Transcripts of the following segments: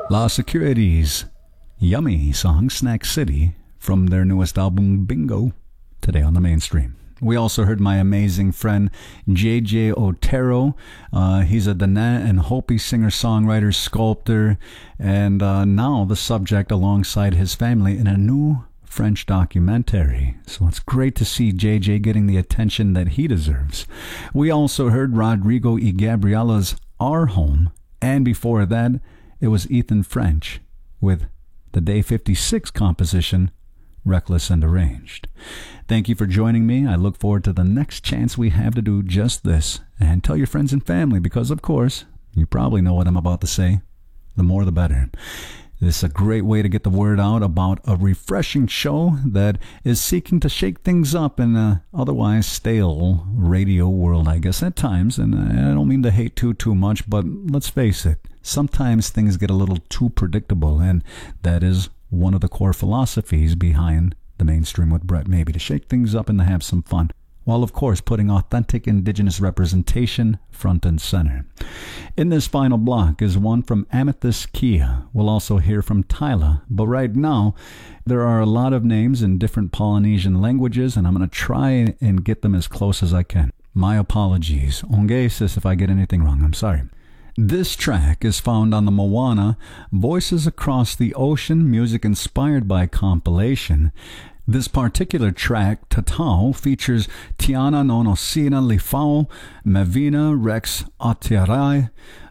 La Securities, yummy song Snack City from their newest album Bingo, today on the mainstream. We also heard my amazing friend J.J. Otero. He's a Dana and Hopi singer-songwriter, sculptor, and now the subject alongside his family in a new French documentary. So it's great to see JJ getting the attention that he deserves. We also heard Rodrigo y Gabriella's Our Home, and before that, it was Ethan French with the Day 56 composition, Reckless and Arranged. Thank you for joining me. I look forward to the next chance we have to do just this. And tell your friends and family, because of course, you probably know what I'm about to say. The more the better. This is a great way to get the word out about a refreshing show that is seeking to shake things up in an otherwise stale radio world, I guess, at times. And I don't mean to hate too much, but let's face it, sometimes things get a little too predictable, and that is one of the core philosophies behind the mainstream with Brett Maybe, to shake things up and to have some fun, while of course putting authentic indigenous representation front and center. In this final block is one from Amethyst Kia. We'll also hear from Tyla, but right now there are a lot of names in different Polynesian languages, and I'm going to try and get them as close as I can. My apologies. Ongesis if I get anything wrong. I'm sorry. This track is found on the Moana Voices Across the Ocean Music Inspired by compilation. This particular track, Tatau, features Tiana Nonosina Lifao, Mavina Rex Atiarai,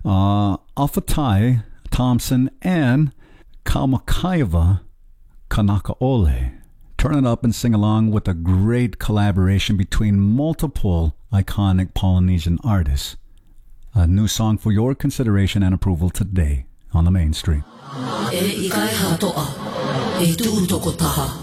Alphatai Thompson, and Kamakaiva Kanakaole. Turn it up and sing along with a great collaboration between multiple iconic Polynesian artists. A new song for your consideration and approval today on the mainstream. E ikai hatoa, e tu toko taha.